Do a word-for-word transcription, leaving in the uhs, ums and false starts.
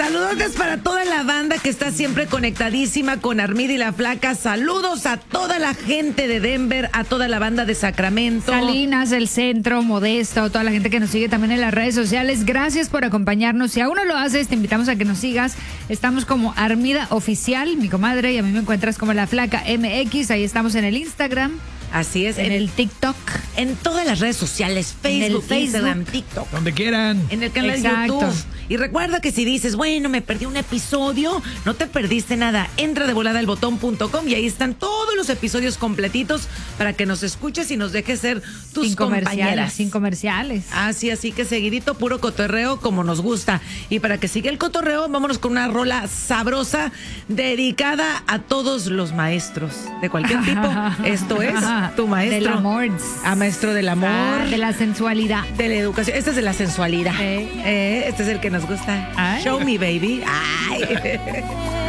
Saludos para toda la banda que está siempre conectadísima con Armida y la Flaca. Saludos a toda la gente de Denver, a toda la banda de Sacramento, Salinas, el centro, Modesto, toda la gente que nos sigue también en las redes sociales. Gracias por acompañarnos. Si aún no lo haces, te invitamos a que nos sigas. Estamos como Armida Oficial, mi comadre, y a mí me encuentras como La Flaca M X. Ahí estamos en el Instagram. Así es. En, en el TikTok. En todas las redes sociales, Facebook, Facebook, Instagram, TikTok. Donde quieran. En el canal Exacto. de YouTube. Y recuerda que si dices, bueno, me perdí un episodio, no te perdiste nada. Entra de volada al botón punto com y ahí están todos los episodios completitos para que nos escuches y nos dejes ser tus sin compañeras. Comerciales, sin comerciales. Así, así que seguidito, puro cotorreo como nos gusta. Y para que siga el cotorreo, vámonos con una rola sabrosa dedicada a todos los maestros de cualquier tipo. Esto es tu maestro. Del amor. A maestro del amor. Ah, de la sensualidad. De la educación. Este es de la sensualidad. Eh. Eh, este es el que nos gusta. Ay. Show me, baby. Ay.